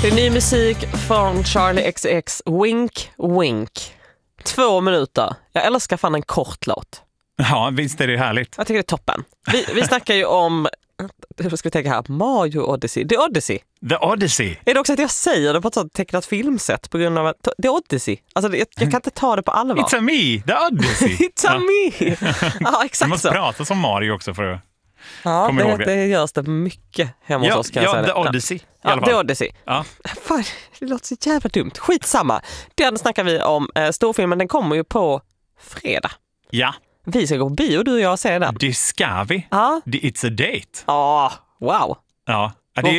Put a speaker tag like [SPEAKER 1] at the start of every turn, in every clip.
[SPEAKER 1] Det är ny musik från Charlie XCX, Wink Wink. 2 minuter. Jag älskar fan en kort låt.
[SPEAKER 2] Ja, visst är det härligt.
[SPEAKER 1] Jag tycker det är toppen. Vi snackar ju om, hur ska vi tänka här, Mario Odyssey. The Odyssey.
[SPEAKER 2] The Odyssey.
[SPEAKER 1] Är det också att jag säger det på ett sånt tecknat filmsätt på grund av att The Odyssey. Alltså jag kan inte ta det på allvar.
[SPEAKER 2] It's a me, The Odyssey.
[SPEAKER 1] It's a me. Ja, exakt så.
[SPEAKER 2] Du måste prata som Mario också för att
[SPEAKER 1] komma ihåg det görs det mycket hemma hos oss, kan jag säga.
[SPEAKER 2] The Odyssey.
[SPEAKER 1] Ja, The Odyssey.
[SPEAKER 2] Ja.
[SPEAKER 1] Fan, det låter så jävla dumt. Skitsamma. Den snackar vi om. Storfilmen, den kommer ju på fredag.
[SPEAKER 2] Ja.
[SPEAKER 1] Vi ska gå på bio, du och jag, och se den.
[SPEAKER 2] Det ska vi.
[SPEAKER 1] Ja.
[SPEAKER 2] It's a date.
[SPEAKER 1] Ja, wow.
[SPEAKER 2] Ja.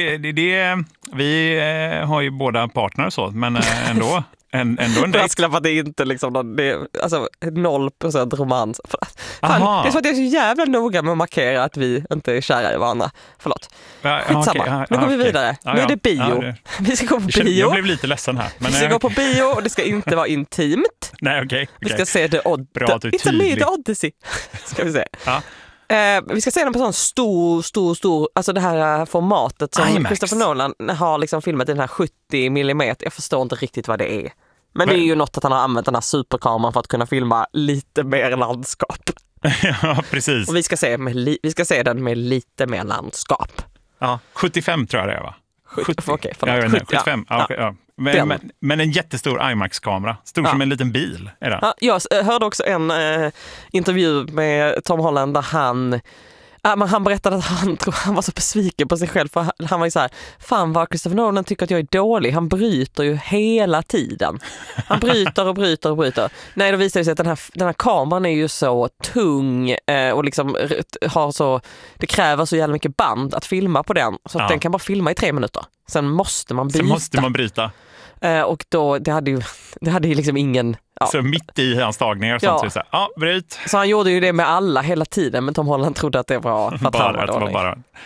[SPEAKER 2] Vi har ju båda partner så, men ändå en date.
[SPEAKER 1] Jag skulle för att det är inte liksom det är, alltså 0% romans. Fan, det är så att jag är så jävla noga med att markera att vi inte är kära i varandra. Förlåt. Skitsamma. Nu går vi vidare. Nu är det bio. Vi ska gå på bio.
[SPEAKER 2] Jag blev lite ledsen här. Men
[SPEAKER 1] vi ska gå på bio och det ska inte vara intimt.
[SPEAKER 2] Nej, okej.
[SPEAKER 1] Vi ska se The Odyssey.
[SPEAKER 2] Bra att du är tydlig.
[SPEAKER 1] The Odyssey. Ska vi se.
[SPEAKER 2] Ja.
[SPEAKER 1] Vi ska se den på sån stor, alltså det här formatet som
[SPEAKER 2] IMAX.
[SPEAKER 1] Christopher Nolan har liksom filmat i den här 70 mm. Jag förstår inte riktigt vad det är. Men det är ju något att han har använt den här superkameran för att kunna filma lite mer landskap.
[SPEAKER 2] Ja, precis.
[SPEAKER 1] Och vi ska se den med lite mer landskap.
[SPEAKER 2] Ja, 75 tror jag det är, va? 70.
[SPEAKER 1] Okej, förlåt.
[SPEAKER 2] 75. Ja. Okay, ja. Men en jättestor IMAX-kamera. Stor som en liten bil är det.
[SPEAKER 1] Ja, jag hörde också en intervju med Tom Holland där han berättade att han var så besviken på sig själv, för han var ju så här: fan vad Christopher Nolan tycker att jag är dålig, han bryter ju hela tiden. Han bryter. Nej, då visade det sig att den här kameran är ju så tung och liksom har så, det kräver så jävla mycket band att filma på den, så att den kan bara filma i 3 minuter. Sen måste man bryta. Och då, det hade ju liksom ingen... Ja.
[SPEAKER 2] Så mitt i hans tagningar så bryt.
[SPEAKER 1] Så han gjorde ju det med alla hela tiden, men Tom Holland trodde att det var för att han var dålig.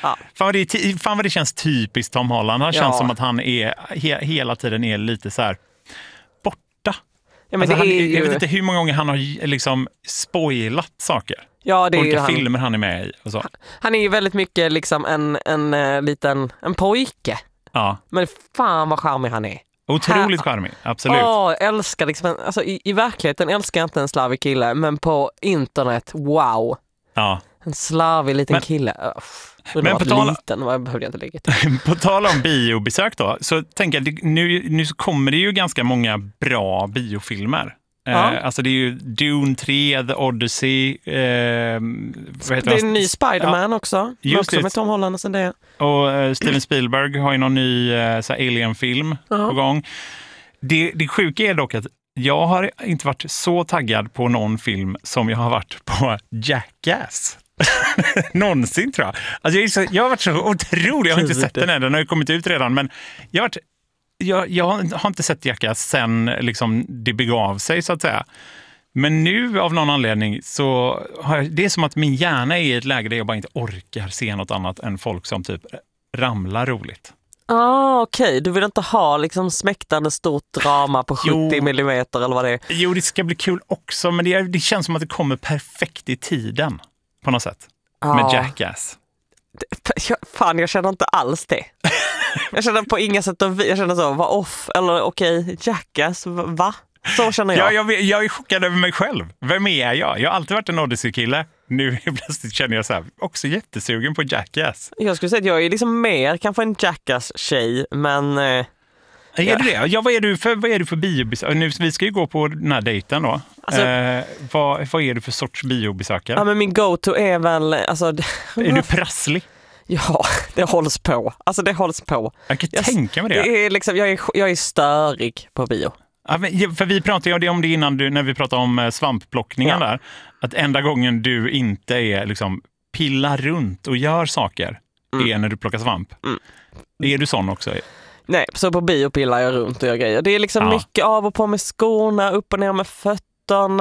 [SPEAKER 2] Fan vad det känns typiskt Tom Holland. Han känns som att han är hela tiden är lite så här borta. Ja, men alltså jag vet inte hur många gånger han har liksom spoilat saker.
[SPEAKER 1] Ja, det är
[SPEAKER 2] olika
[SPEAKER 1] ju
[SPEAKER 2] filmer han är med i och så.
[SPEAKER 1] Han är ju väldigt mycket liksom en pojke.
[SPEAKER 2] Ja.
[SPEAKER 1] Men fan vad charmig han är.
[SPEAKER 2] Otroligt charmig, absolut.
[SPEAKER 1] Älskar liksom, alltså i verkligheten älskar jag inte en slarvig kille, men på internet, wow.
[SPEAKER 2] Ja.
[SPEAKER 1] En slarvig liten kille. Men behövde jag inte lägga till.
[SPEAKER 2] På tal om biobesök då, så tänker jag, nu kommer det ju ganska många bra biofilmer. Alltså det är ju Dune 3, The Odyssey. Det är
[SPEAKER 1] en ny Spider-Man också. Också med Tom Holland och sen det.
[SPEAKER 2] Och Steven Spielberg har ju någon ny Alien-film på gång. Det sjuka är dock att jag har inte varit så taggad på någon film som jag har varit på Jackass. Någonsin tror jag. Alltså jag har varit så otrolig. Jag har inte sett den än. Den har ju kommit ut redan. Men jag har inte sett Jackass sen liksom det begav sig så att säga. Men nu av någon anledning så det är som att min hjärna är i ett läge där jag bara inte orkar se något annat än folk som typ ramlar roligt.
[SPEAKER 1] Okej. Du vill inte ha liksom smäktande stort drama på 70 millimeter eller vad det är?
[SPEAKER 2] Jo, det ska bli kul också, men det känns som att det kommer perfekt i tiden på något sätt med Jackass.
[SPEAKER 1] Jag känner inte alls det. Jag känner på inga sätt jag känner så, vad off, eller okej, Jackass, va? Så känner jag.
[SPEAKER 2] Jag är chockad över mig själv. Vem är jag? Jag har alltid varit en Odyssey-kille. Nu plötsligt känner jag så här, också jättesugen på Jackass.
[SPEAKER 1] Jag skulle säga att jag är liksom mer kanske en Jackass-tjej, men...
[SPEAKER 2] Är du det? Ja, vad är du för biobesökare? Nu, vi ska ju gå på den här dejten då. Alltså, vad är du för sorts biobesökare?
[SPEAKER 1] Ja, men min go-to är väl... Alltså,
[SPEAKER 2] är du prasslig?
[SPEAKER 1] Ja, det hålls på. Alltså det hålls på.
[SPEAKER 2] Jag kan tänka mig det.
[SPEAKER 1] Det är liksom, jag är störig på bio.
[SPEAKER 2] Ja, men, för vi pratade om det innan när vi pratade om svampplockningen där. Att enda gången du inte är liksom pillar runt och gör saker är när du plockar svamp. Är du sån också?
[SPEAKER 1] Nej, så på bio pillar jag runt och gör grejer. Det är liksom mycket av och på med skorna, upp och ner med fötterna.